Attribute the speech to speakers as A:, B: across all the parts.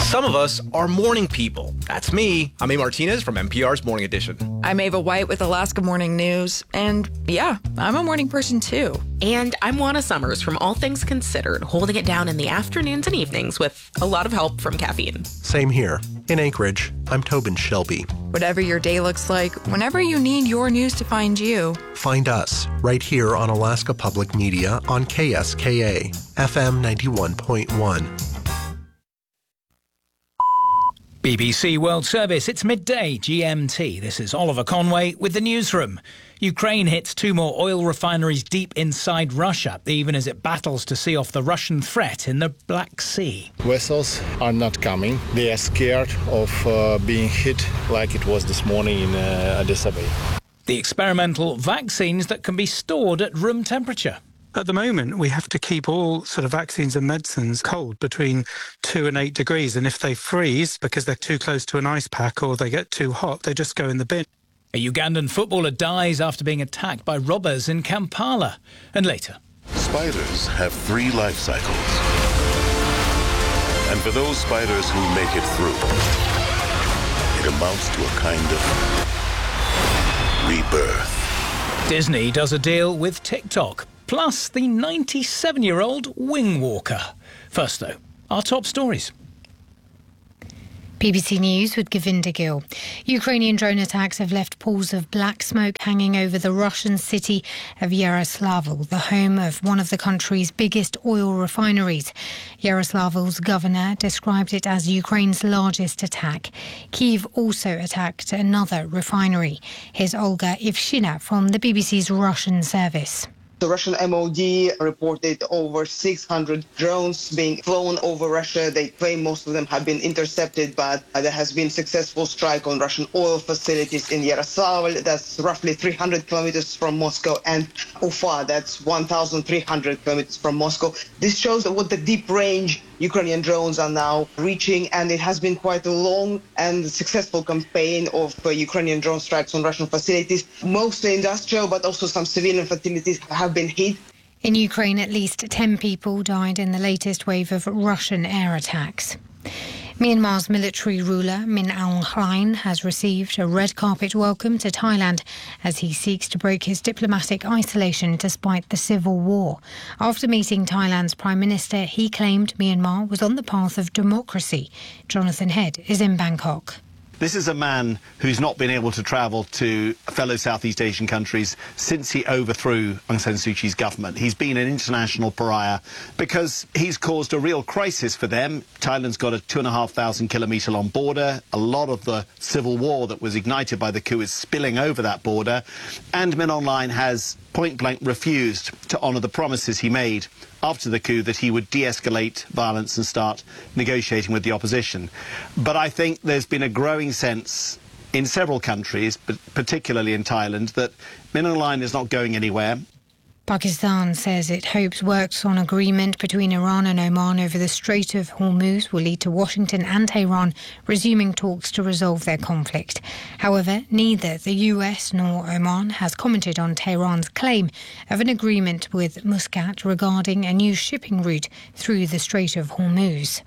A: Some of us are morning people. That's me. I'm A. Martinez from NPR's Morning Edition.
B: I'm Ava White with Alaska Morning News. And yeah, I'm a morning person too.
C: And I'm Juana Summers from All Things Considered, holding it down in the afternoons and evenings with a lot of help from caffeine.
D: Same here. In Anchorage, I'm Tobin Shelby.
B: Whatever your day looks like, whenever you need your news to find you,
D: find us right here on Alaska Public Media on KSKA, FM 91.1.
E: BBC World Service, it's midday GMT. This is Oliver Conway with the newsroom. Ukraine hits 2 more oil refineries deep inside Russia, even as it battles to see off the Russian threat in the Black Sea.
F: Vessels are not coming. They are scared of being hit like it was this morning in Odessa Bay.
E: The experimental vaccines that can be stored at room temperature.
G: At the moment, we have to keep all sort of vaccines and medicines cold between 2 and 8 degrees. And if they freeze because they're too close to an ice pack or they get too hot, they just go in the bin.
E: A Ugandan footballer dies after being attacked by robbers in Kampala. And later.
H: Spiders have 3 life cycles. And for those spiders who make it through, it amounts to a kind of rebirth.
E: Disney does a deal with TikTok. Plus the 97-year-old wing walker. First, though, our top stories.
I: BBC News with Govinda Gill. Ukrainian drone attacks have left pools of black smoke hanging over the Russian city of Yaroslavl, the home of one of the country's biggest oil refineries. Yaroslavl's governor described it as Ukraine's largest attack. Kyiv also attacked another refinery. Here's Olga Ivshina from the BBC's Russian service.
J: The Russian MOD reported over 600 drones being flown over Russia. They claim most of them have been intercepted, but there has been successful strike on Russian oil facilities in Yaroslavl. That's roughly 300 kilometers from Moscow, and Ufa, that's 1,300 kilometers from Moscow. This shows what the deep range Ukrainian drones are now reaching, and it has been quite a long and successful campaign of Ukrainian drone strikes on Russian facilities, mostly industrial, but also some civilian facilities have been hit.
I: In Ukraine, at least 10 people died in the latest wave of Russian air attacks. Myanmar's military ruler, Min Aung Hlaing, has received a red carpet welcome to Thailand as he seeks to break his diplomatic isolation despite the civil war. After meeting Thailand's Prime Minister, he claimed Myanmar was on the path of democracy. Jonathan Head is in Bangkok.
K: This is a man who's not been able to travel to fellow Southeast Asian countries since he overthrew Aung San Suu Kyi's government. He's been an international pariah because he's caused a real crisis for them. Thailand's got a 2,500-kilometre long border. A lot of the civil war that was ignited by the coup is spilling over that border. And Min Aung Hlaing has point-blank refused to honour the promises he made after the coup that he would de-escalate violence and start negotiating with the opposition. But I think there's been a growing sense in several countries, but particularly in Thailand, that Min Aung Hlaing is not going anywhere.
I: Pakistan says it hopes works on agreement between Iran and Oman over the Strait of Hormuz will lead to Washington and Tehran resuming talks to resolve their conflict. However, neither the US nor Oman has commented on Tehran's claim of an agreement with Muscat regarding a new shipping route through the Strait of Hormuz.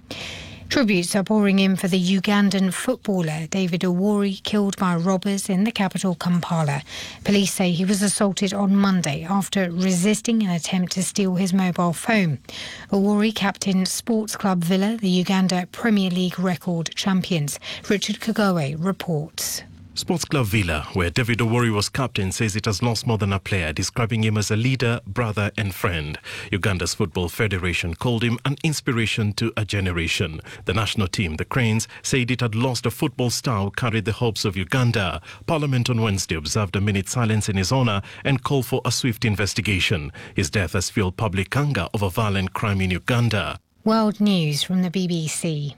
I: Tributes are pouring in for the Ugandan footballer David Owori, killed by robbers in the capital Kampala. Police say he was assaulted on Monday after resisting an attempt to steal his mobile phone. Owori captained Sports Club Villa, the Uganda Premier League record champions. Richard Kagoe reports.
L: Sports Club Villa, where David Owori was captain, says it has lost more than a player, describing him as a leader, brother and friend. Uganda's Football Federation called him an inspiration to a generation. The national team, the Cranes, said it had lost a football star who carried the hopes of Uganda. Parliament on Wednesday observed a minute's silence in his honour and called for a swift investigation. His death has fueled public anger over violent crime in Uganda.
I: World News from the BBC.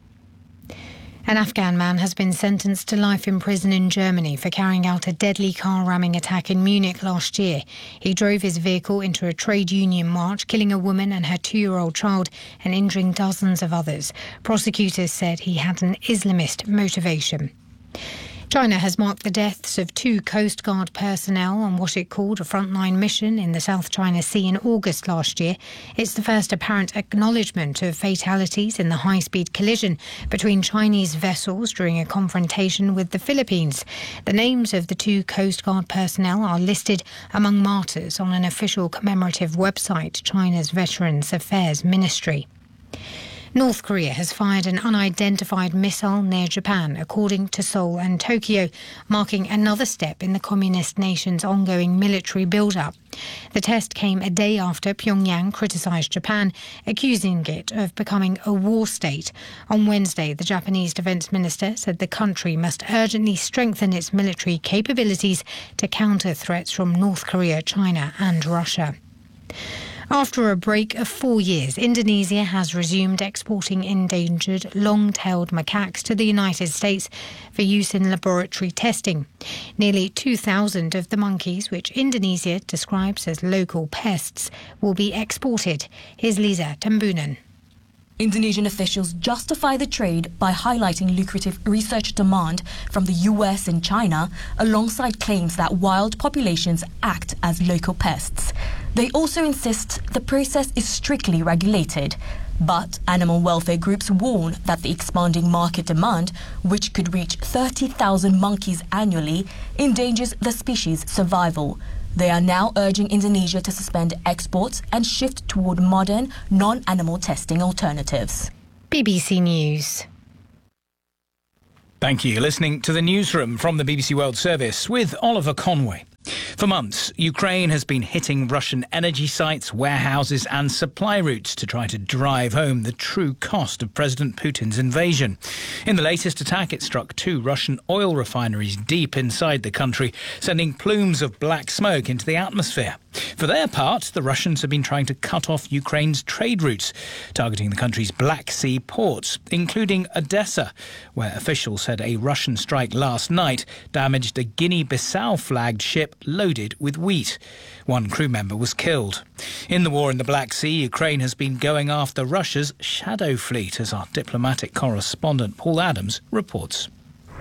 I: An Afghan man has been sentenced to life in prison in Germany for carrying out a deadly car ramming attack in Munich last year. He drove his vehicle into a trade union march, killing a woman and her 2-year-old child and injuring dozens of others. Prosecutors said he had an Islamist motivation. China has marked the deaths of 2 Coast Guard personnel on what it called a frontline mission in the South China Sea in August last year. It's the first apparent acknowledgement of fatalities in the high-speed collision between Chinese vessels during a confrontation with the Philippines. The names of the 2 Coast Guard personnel are listed among martyrs on an official commemorative website, China's Veterans Affairs Ministry. North Korea has fired an unidentified missile near Japan, according to Seoul and Tokyo, marking another step in the communist nation's ongoing military build-up. The test came a day after Pyongyang criticised Japan, accusing it of becoming a war state. On Wednesday, the Japanese defence minister said the country must urgently strengthen its military capabilities to counter threats from North Korea, China and Russia. After a break of 4 years, Indonesia has resumed exporting endangered long-tailed macaques to the United States for use in laboratory testing. Nearly 2,000 of the monkeys, which Indonesia describes as local pests, will be exported. Here's Lisa Tambunan.
M: Indonesian officials justify the trade by highlighting lucrative research demand from the US and China, alongside claims that wild populations act as local pests. They also insist the process is strictly regulated. But animal welfare groups warn that the expanding market demand, which could reach 30,000 monkeys annually, endangers the species' survival. They are now urging Indonesia to suspend exports and shift toward modern, non-animal testing alternatives.
I: BBC News.
E: Thank you. Listening to the newsroom from the BBC World Service with Oliver Conway. For months, Ukraine has been hitting Russian energy sites, warehouses and supply routes to try to drive home the true cost of President Putin's invasion. In the latest attack, it struck 2 Russian oil refineries deep inside the country, sending plumes of black smoke into the atmosphere. For their part, the Russians have been trying to cut off Ukraine's trade routes, targeting the country's Black Sea ports, including Odessa, where officials said a Russian strike last night damaged a Guinea-Bissau-flagged ship loaded with wheat. 1 crew member was killed. In the war in the Black Sea, Ukraine has been going after Russia's shadow fleet, as our diplomatic correspondent Paul Adams reports.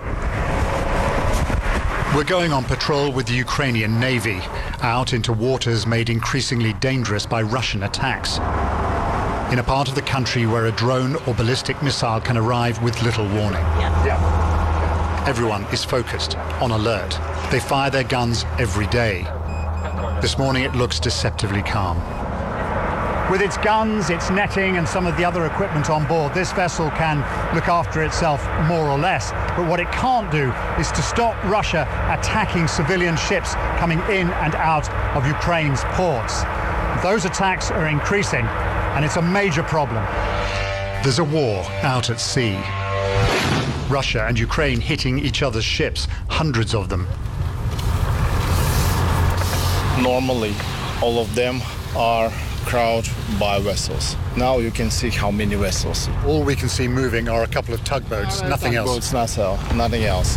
N: We're going on patrol with the Ukrainian Navy, out into waters made increasingly dangerous by Russian attacks. In a part of the country where a drone or ballistic missile can arrive with little warning. Everyone is focused, on alert. They fire their guns every day. This morning it looks deceptively calm.
O: With its guns, its netting and some of the other equipment on board, this vessel can look after itself more or less. But what it can't do is to stop Russia attacking civilian ships coming in and out of Ukraine's ports. Those attacks are increasing, and it's a major problem.
N: There's a war out at sea. Russia and Ukraine hitting each other's ships, hundreds of them.
F: Normally, all of them are crowded by vessels. Now you can see how many vessels.
N: All we can see moving are a couple of tugboats, nothing else.
F: Nothing else.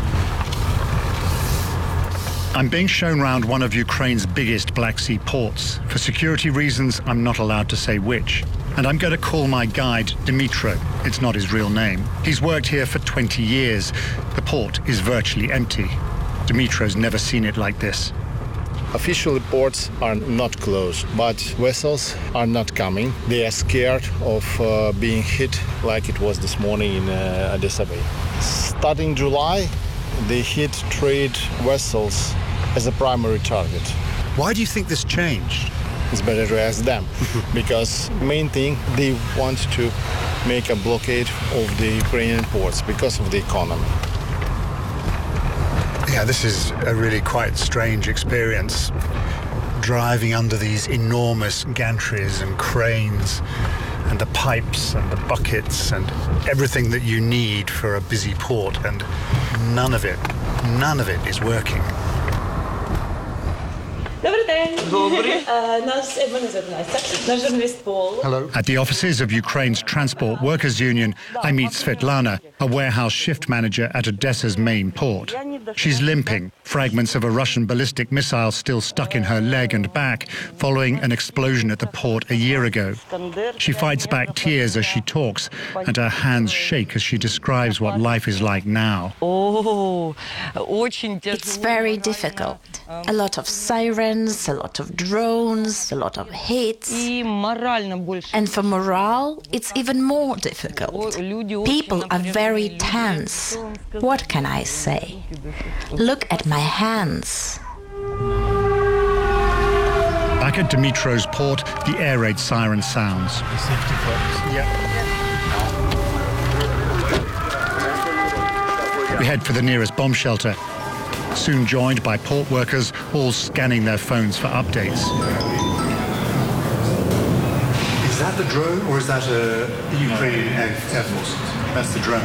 N: I'm being shown round one of Ukraine's biggest Black Sea ports. For security reasons, I'm not allowed to say which. And I'm going to call my guide Dmitro. It's not his real name. He's worked here for 20 years. The port is virtually empty. Dmitro's never seen it like this.
F: Officially, ports are not closed, but vessels are not coming. They are scared of being hit like it was this morning in Odessa Bay. Starting July, they hit trade vessels as a primary target.
N: Why do you think this changed?
F: It's better to ask them, because main thing, they want to make a blockade of the Ukrainian ports because of the economy.
N: Yeah, this is a really quite strange experience. Driving under these enormous gantries and cranes and the pipes and the buckets and everything that you need for a busy port, and none of it is working.
P: Добрий день. Мене звати Настя. Наш журналіст Пол.
N: Hello. At the offices of Ukraine's Transport Workers Union, I meet Svetlana, a warehouse shift manager at Odessa's main port. She's limping, fragments of a Russian ballistic missile still stuck in her leg and back following an explosion at the port a year ago. She fights back tears as she talks, and her hands shake as she describes what life is like now.
Q: It's very difficult. A lot of sirens, a lot of drones, a lot of hits. And for morale, it's even more difficult. People are very tense. What can I say? Look at my hands.
N: Back at Dmitro's port, the air raid siren sounds. We head for the nearest bomb shelter, soon joined by port workers, all scanning their phones for updates.
R: Is that the drone or is that a Ukrainian Air Force? That's the drone.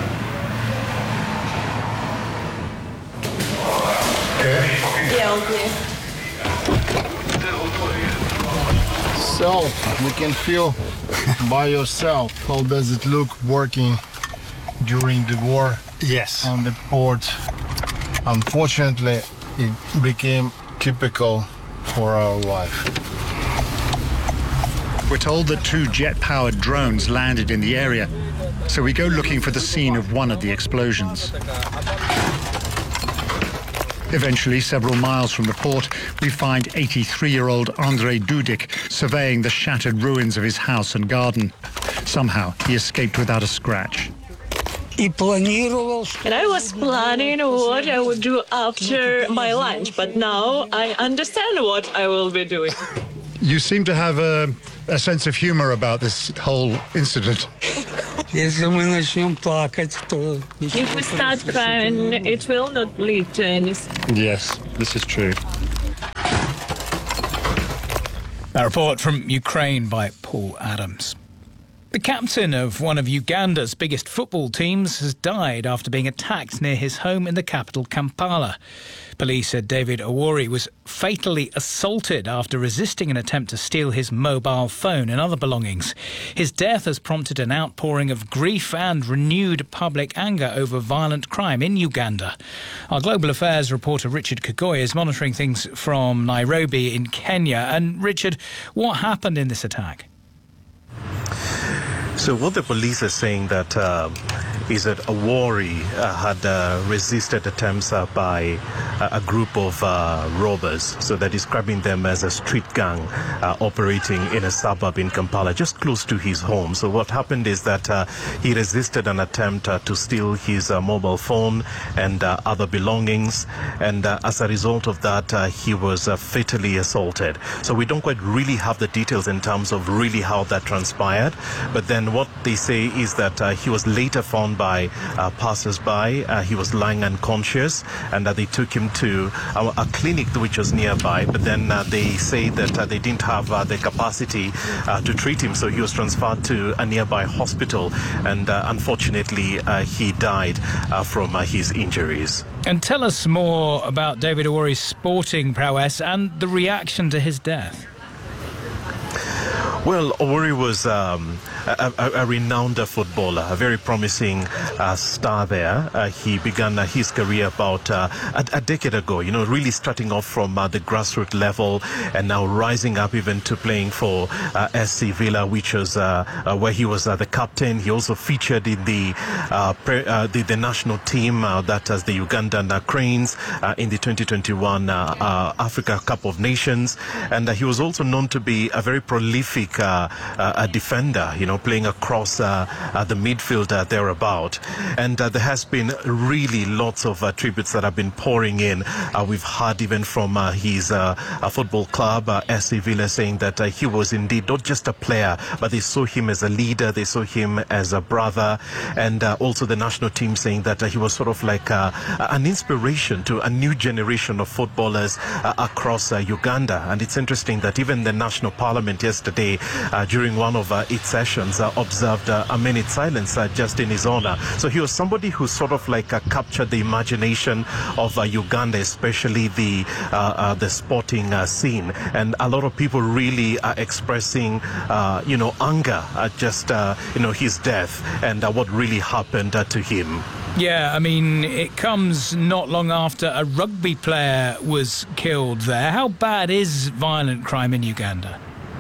F: So, you can feel by yourself how does it look working during the war.
R: Yes.
F: On the port. Unfortunately, it became typical for our life.
N: We're told that 2 jet-powered drones landed in the area, so we go looking for the scene of one of the explosions. Eventually, several miles from the port, we find 83-year-old Andrei Dudik surveying the shattered ruins of his house and garden. Somehow, he escaped without a scratch.
P: And I was planning what I would do after my lunch, but now I understand what I will be doing.
N: You seem to have a sense of humor about this whole incident.
P: If we start crying, it will not lead to anything.
N: Yes, this is true.
E: A report from Ukraine by Paul Adams. The captain of one of Uganda's biggest football teams has died after being attacked near his home in the capital, Kampala. Police said David Owori was fatally assaulted after resisting an attempt to steal his mobile phone and other belongings. His death has prompted an outpouring of grief and renewed public anger over violent crime in Uganda. Our Global Affairs reporter Richard Kagoy is monitoring things from Nairobi in Kenya. And Richard, what happened in this attack?
L: So what the police are saying that is that Owori had resisted attempts by a group of robbers. So they're describing them as a street gang operating in a suburb in Kampala, just close to his home. So what happened is that he resisted an attempt to steal his mobile phone and other belongings. And as a result of that, he was fatally assaulted. So we don't quite really have the details in terms of really how that transpired. But then what they say is that he was later found by passers-by. He was lying unconscious, and they took him to a clinic which was nearby. But then they say that they didn't have the capacity to treat him, so he was transferred to a nearby hospital, and unfortunately he died from his injuries.
E: And tell us more about David Owori's sporting prowess and the reaction to his death.
L: Well, Owori was a renowned footballer, a very promising star there. He began his career about a decade ago, really starting off from the grassroots level and now rising up even to playing for SC Villa, which was where he was the captain. He also featured in the national team, that is the Ugandan Cranes, in the 2021 Africa Cup of Nations. And he was also known to be a very prolific a defender, playing across the midfield thereabout. And there has been really lots of tributes that have been pouring in. We've heard even from his football club, SC Villa, saying that he was indeed not just a player, but they saw him as a leader, they saw him as a brother, and also the national team saying that he was sort of like an inspiration to a new generation of footballers across Uganda. And it's interesting that even the National Parliament yesterday, during one of its sessions, Nigerians observed a minute silence just in his honor. So he was somebody who sort of like captured the imagination of Uganda, especially the sporting scene. And a lot of people really are expressing, anger at just, his death and what really happened to him.
E: Yeah, I mean, it comes not long after a rugby player was killed there. How bad is violent crime in Uganda?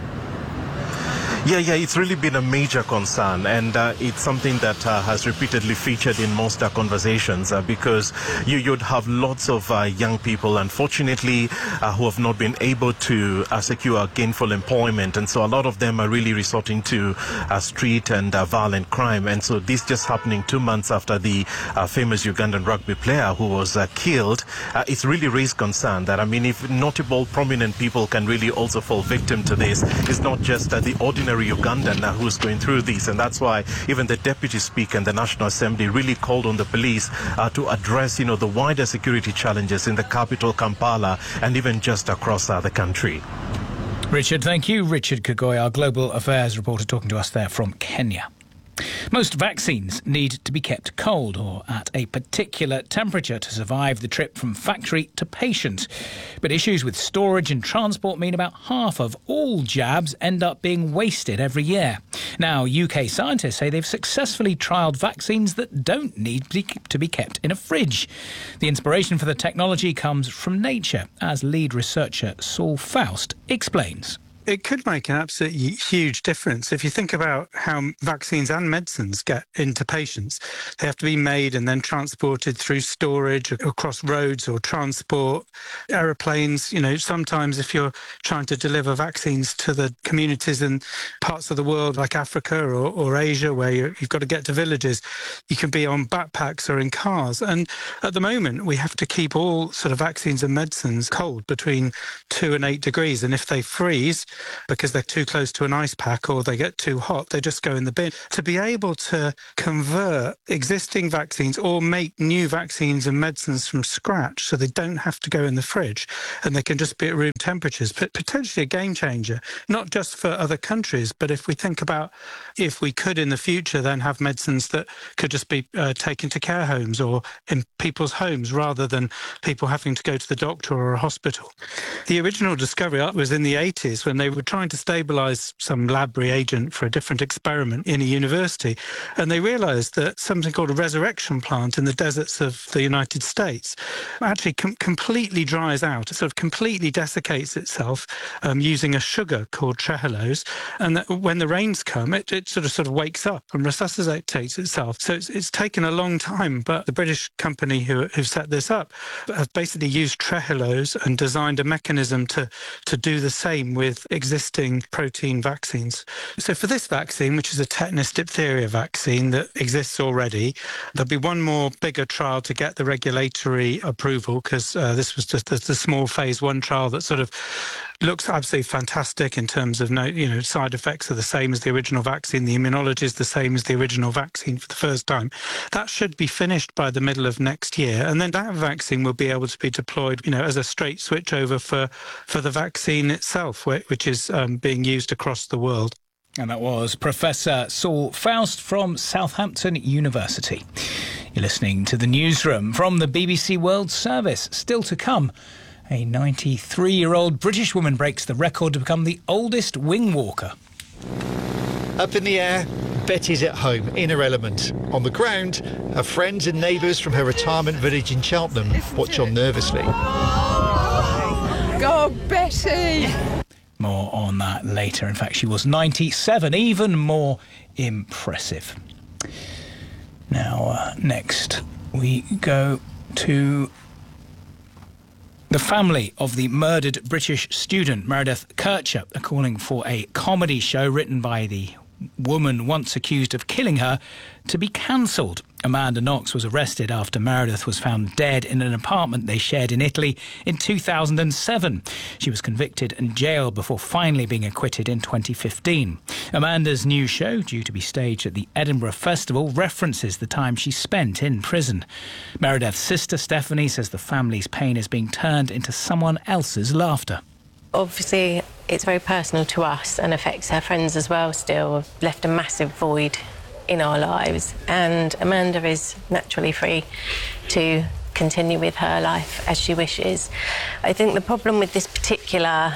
L: Yeah, it's really been a major concern, and it's something that has repeatedly featured in most conversations because you'd have lots of young people, unfortunately, who have not been able to secure gainful employment, and so a lot of them are really resorting to street and violent crime. And so this just happening 2 months after the famous Ugandan rugby player who was killed, it's really raised concern that, I mean, if notable, prominent people can really also fall victim to this, it's not just the ordinary Ugandan who's going through this, and that's why even the Deputy Speaker and the National Assembly really called on the police to address, the wider security challenges in the capital, Kampala, and even just across the country.
E: Richard, thank you. Richard Kagoy, our Global Affairs reporter, talking to us there from Kenya. Most vaccines need to be kept cold or at a particular temperature to survive the trip from factory to patient. But issues with storage and transport mean about half of all jabs end up being wasted every year. Now, UK scientists say they've successfully trialled vaccines that don't need to be kept in a fridge. The inspiration for the technology comes from nature, as lead researcher Saul Faust explains.
G: It could make an absolutely huge difference. If you think about how vaccines and medicines get into patients, they have to be made and then transported through storage across roads or transport, aeroplanes. Sometimes if you're trying to deliver vaccines to the communities in parts of the world like Africa or Asia where you've got to get to villages, you can be on backpacks or in cars. And at the moment, we have to keep all sort of vaccines and medicines cold between 2 and 8 degrees. And if they freeze, because they're too close to an ice pack or they get too hot, they just go in the bin. To be able to convert existing vaccines or make new vaccines and medicines from scratch so they don't have to go in the fridge and they can just be at room temperatures, potentially a game changer, not just for other countries, but if we think about if we could in the future then have medicines that could just be taken to care homes or in people's homes rather than people having to go to the doctor or a hospital. The original discovery was in the 80s when they were trying to stabilise some lab reagent for a different experiment in a university, and they realised that something called a resurrection plant in the deserts of the United States actually completely dries out. It sort of completely desiccates itself using a sugar called trehalose, and that when the rains come, it sort of wakes up and resuscitates itself. So it's taken a long time, but the British company who set this up have basically used trehalose and designed a mechanism to do the same with existing protein vaccines. So for this vaccine, which is a tetanus diphtheria vaccine that exists already, there'll be one more bigger trial to get the regulatory approval because this was just the small phase 1 trial that sort of looks absolutely fantastic in terms of side effects are the same as the original vaccine. The immunology is the same as the original vaccine for the first time. That should be finished by the middle of next year. And then that vaccine will be able to be deployed, as a straight switch over for the vaccine itself, which is being used across the world.
E: And that was Professor Saul Faust from Southampton University. You're listening to The Newsroom from the BBC World Service. Still to come, a 93-year-old British woman breaks the record to become the oldest wing walker.
S: Up in the air, Betty's at home in her element. On the ground, her friends and neighbours from her retirement village in Cheltenham watch on nervously.
B: Go, Betty!
E: More on that later. In fact, she was 97, even more impressive. Now, next we go to the family of the murdered British student Meredith Kercher are calling for a comedy show written by the woman once accused of killing her to be cancelled. Amanda Knox was arrested after Meredith was found dead in an apartment they shared in Italy in 2007. She was convicted and jailed before finally being acquitted in 2015. Amanda's new show, due to be staged at the Edinburgh Festival, references the time she spent in prison. Meredith's sister Stephanie says the family's pain is being turned into someone else's laughter.
T: Obviously, it's very personal to us and affects her friends as well still. We've left a massive void in our lives, and Amanda is naturally free to continue with her life as she wishes. I think the problem with this particular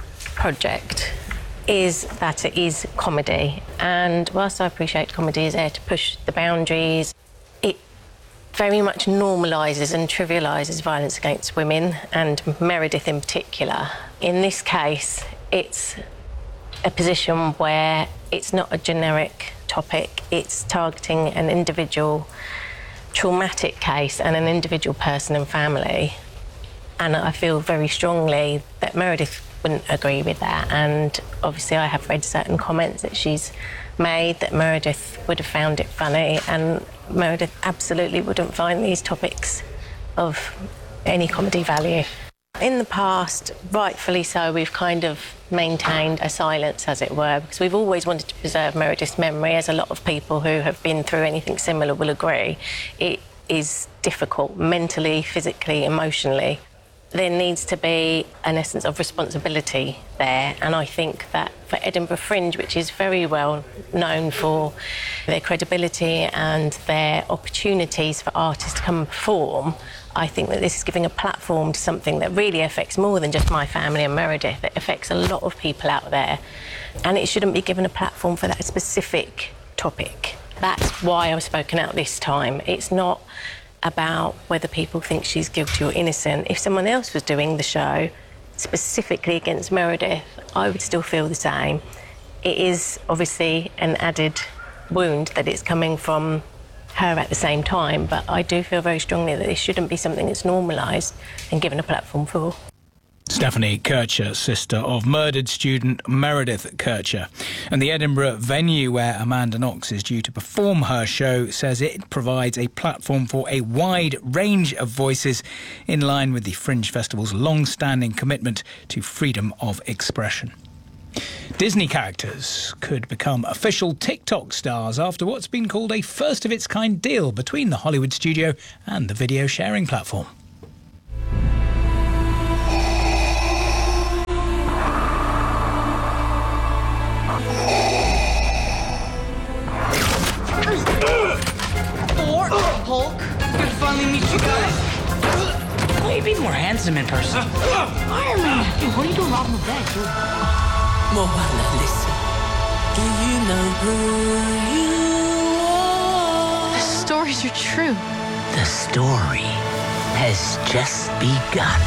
T: project is that it is comedy, and whilst I appreciate comedy is there to push the boundaries, it very much normalises and trivialises violence against women, and Meredith in particular. In this case, it's a position where it's not a generic topic, it's targeting an individual traumatic case and an individual person and family. And I feel very strongly that Meredith wouldn't agree with that. And obviously I have read certain comments that she's made that Meredith would have found it funny, and Meredith absolutely wouldn't find these topics of any comedy value. In the past, rightfully so, we've kind of maintained a silence, as it were, because we've always wanted to preserve Meredith's memory, as a lot of people who have been through anything similar will agree. It is difficult, mentally, physically, emotionally. There needs to be an essence of responsibility there, and I think that for Edinburgh Fringe, which is very well known for their credibility and their opportunities for artists to come and perform, I think that this is giving a platform to something that really affects more than just my family and Meredith. It affects a lot of people out there, and it shouldn't be given a platform for that specific topic. That's why I've spoken out this time. It's not about whether people think she's guilty or innocent. If someone else was doing the show specifically against Meredith, I would still feel the same. It is obviously an added wound that it's coming from her at the same time, but I do feel very strongly that this shouldn't be something that's normalised and given a platform for.
E: Stephanie Kircher, sister of murdered student Meredith Kircher. And the Edinburgh venue where Amanda Knox is due to perform her show says it provides a platform for a wide range of voices in line with the Fringe Festival's long-standing commitment to freedom of expression. Disney characters could become official TikTok stars after what's been called a first-of-its-kind deal between the Hollywood studio and the video sharing platform.
U: Hulk, good to finally meet you guys. Well, you'd be more handsome in person. Iron Man! Dude, what are you doing robbing the bank, dude?
V: Moana, listen. Do you know who you are?
W: The stories are true.
V: The story has just begun.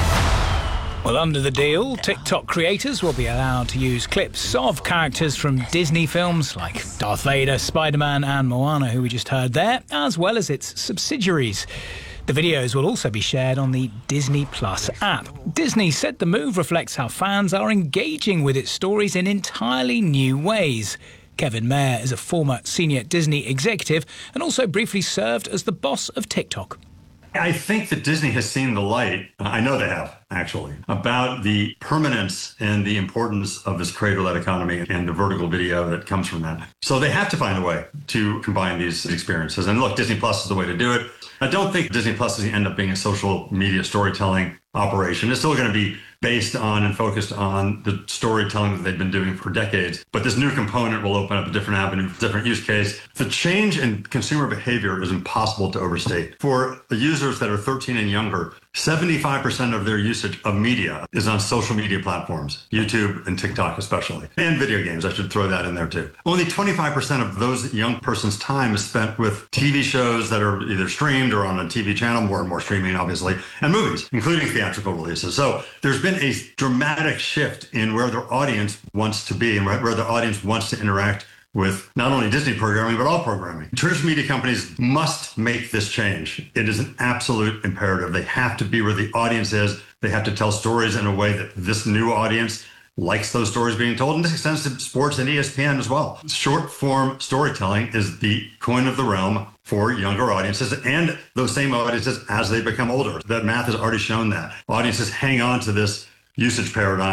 E: Well, under the deal, TikTok creators will be allowed to use clips of characters from Disney films like Darth Vader, Spider-Man and Moana, who we just heard there, as well as its subsidiaries. The videos will also be shared on the Disney Plus app. Disney said the move reflects how fans are engaging with its stories in entirely new ways. Kevin Mayer is a former senior Disney executive and also briefly served as the boss of TikTok.
X: I think that Disney has seen the light, I know they have, actually, about the permanence and the importance of this creator-led economy and the vertical video that comes from that. So they have to find a way to combine these experiences. And look, Disney Plus is the way to do it. I don't think Disney Plus is going to end up being a social media storytelling operation. It's still going to be based on and focused on the storytelling that they've been doing for decades. But this new component will open up a different avenue, different use case. The change in consumer behavior is impossible to overstate. For the users that are 13 and younger, 75% of their usage of media is on social media platforms, YouTube and TikTok especially, and video games. I should throw that in there too. Only 25% of those young person's time is spent with TV shows that are either streamed or on a TV channel, more and more streaming, obviously, and movies, including theatrical releases. So there's been a dramatic shift in where their audience wants to be and where their audience wants to interact with not only Disney programming, but all programming. Traditional media companies must make this change. It is an absolute imperative. They have to be where the audience is. They have to tell stories in a way that this new audience likes those stories being told, and this extends to sports and ESPN as well. Short form storytelling is the coin of the realm for younger audiences and those same audiences as they become older. That math has already shown that. Audiences hang on to this usage paradigm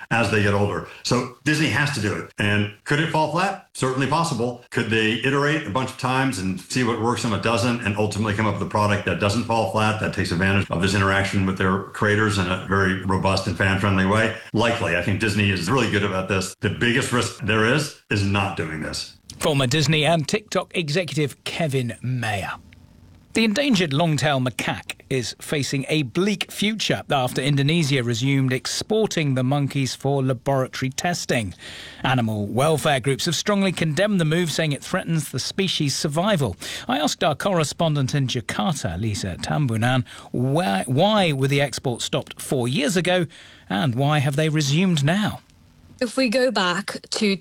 X: as they get older. So Disney has to do it. And could it fall flat? Certainly possible. Could they iterate a bunch of times and see what works and what doesn't, and ultimately come up with a product that doesn't fall flat, that takes advantage of this interaction with their creators in a very robust and fan-friendly way? Likely. I think Disney is really good about this. The biggest risk there is not doing this.
E: Former Disney and TikTok executive Kevin Mayer. The endangered long-tailed macaque is facing a bleak future after Indonesia resumed exporting the monkeys for laboratory testing. Animal welfare groups have strongly condemned the move, saying it threatens the species' survival. I asked our correspondent in Jakarta, Lisa Tambunan, why were the exports stopped 4 years ago and why have they resumed now?
M: If we go back to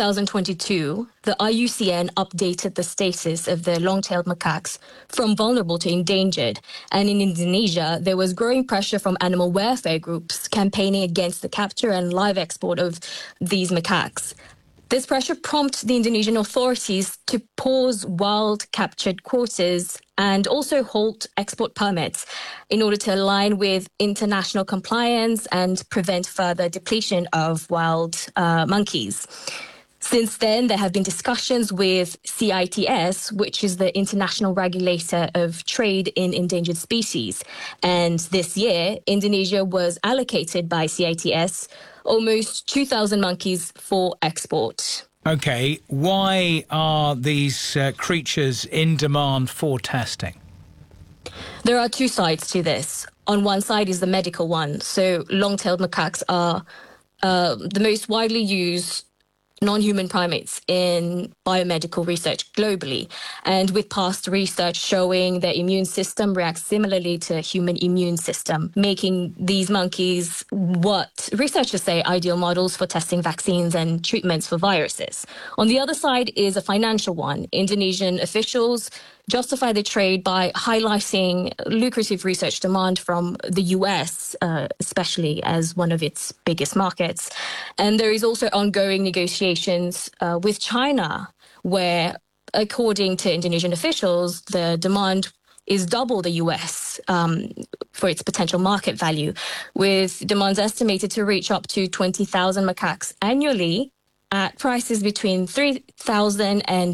M: 2022, the IUCN updated the status of the long-tailed macaques from vulnerable to endangered. And in Indonesia, there was growing pressure from animal welfare groups campaigning against the capture and live export of these macaques. This pressure prompted the Indonesian authorities to pause wild captured quotas and also halt export permits in order to align with international compliance and prevent further depletion of wild monkeys. Since then, there have been discussions with CITES, which is the international regulator of trade in endangered species. And this year, Indonesia was allocated by CITES almost 2,000 monkeys for export.
E: OK, why are these creatures in demand for testing?
M: There are two sides to this. On one side is the medical one. So long-tailed macaques are the most widely used non-human primates in biomedical research globally, and with past research showing their immune system reacts similarly to human immune system, making these monkeys what researchers say ideal models for testing vaccines and treatments for viruses. On the other side is a financial one. Indonesian officials justify the trade by highlighting lucrative research demand from the US, especially as one of its biggest markets. And there is also ongoing negotiations with China, where, according to Indonesian officials, the demand is double the US for its potential market value, with demands estimated to reach up to 20,000 macaques annually at prices between $3,000 and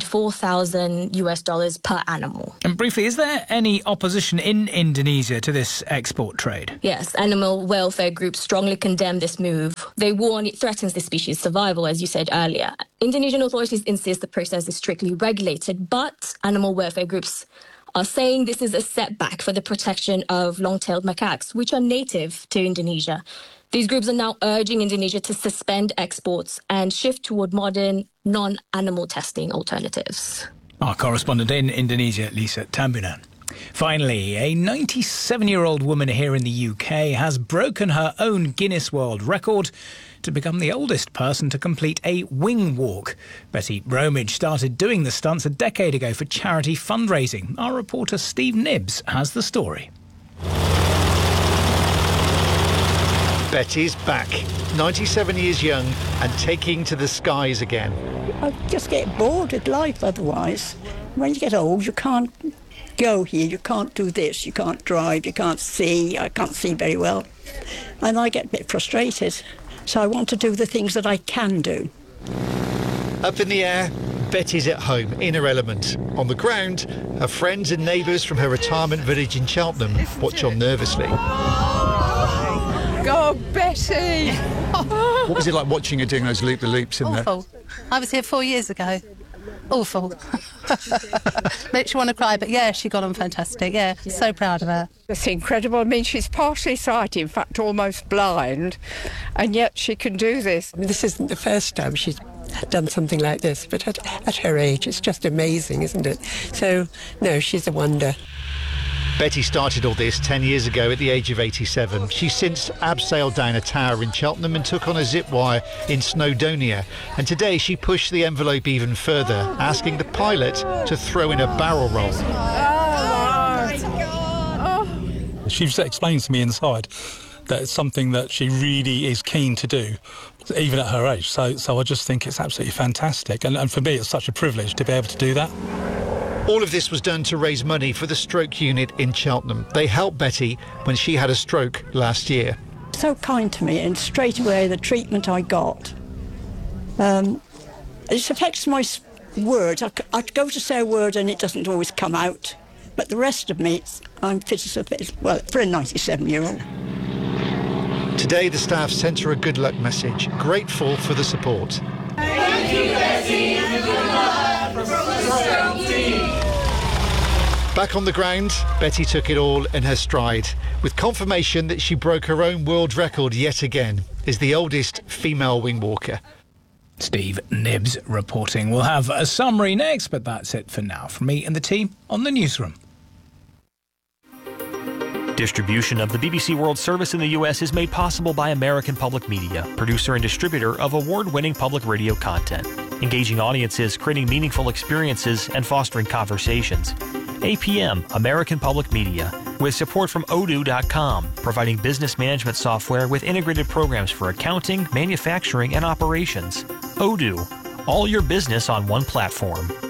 M: $4,000 per animal.
E: And briefly, is there any opposition in Indonesia to this export trade?
M: Yes, animal welfare groups strongly condemn this move. They warn it threatens the species' survival, as you said earlier. Indonesian authorities insist the process is strictly regulated, but animal welfare groups are saying this is a setback for the protection of long-tailed macaques, which are native to Indonesia. These groups are now urging Indonesia to suspend exports and shift toward modern, non-animal testing alternatives.
E: Our correspondent in Indonesia, Lisa Tambunan. Finally, a 97-year-old woman here in the UK has broken her own Guinness World Record to become the oldest person to complete a wing walk. Betty Bromage started doing the stunts a decade ago for charity fundraising. Our reporter Steve Nibbs has the story.
S: Betty's back, 97 years young and taking to the skies again.
A: I just get bored of life otherwise. When you get old, you can't go here, you can't do this, you can't drive, you can't see. I can't see very well. And I get a bit frustrated. So I want to do the things that I can do.
S: Up in the air, Betty's at home, in her element. On the ground, her friends and neighbours from her retirement village in Cheltenham watch on nervously.
C: Go, Betty!
D: What was it like watching her doing those loop-the-loops in there?
W: Awful. I was here 4 years ago. Awful. Makes you want to cry, but yeah, she got on fantastic. Yeah, so proud of her.
C: It's incredible. I mean, she's partially sighted, in fact, almost blind, and yet she can do this.
Y: I mean, this isn't the first time she's done something like this, but at her age, it's just amazing, isn't it? So, no, she's a wonder.
S: Betty started all this 10 years ago at the age of 87. She's since abseiled down a tower in Cheltenham and took on a zip wire in Snowdonia. And today she pushed the envelope even further, asking the pilot to throw in a barrel roll.
D: She explained to me inside that it's something that she really is keen to do, even at her age. So I just think it's absolutely fantastic. And for me, it's such a privilege to be able to do that.
S: All of this was done to raise money for the stroke unit in Cheltenham. They helped Betty when she had a stroke last year.
A: so kind to me, and straight away the treatment I got. It affects my words. I go to say a word and it doesn't always come out. But the rest of me, I'm fit as a fiddle. Well, for a 97-year-old.
S: Today, the staff sent her a good luck message, grateful for the support.
V: Thank you, Betty. Good luck from the Scrum team.
S: Back on the ground, Betty took it all in her stride, with confirmation that she broke her own world record yet again as the oldest female wing walker.
E: Steve Nibbs reporting. We'll have a summary next, but that's it for now from me and the team on the newsroom.
H: Distribution of the BBC World Service in the U.S. is made possible by American Public Media, producer and distributor of award-winning public radio content, engaging audiences, creating meaningful experiences, and fostering conversations. APM, American Public Media, with support from Odoo.com, providing business management software with integrated programs for accounting, manufacturing, and operations. Odoo, all your business on one platform.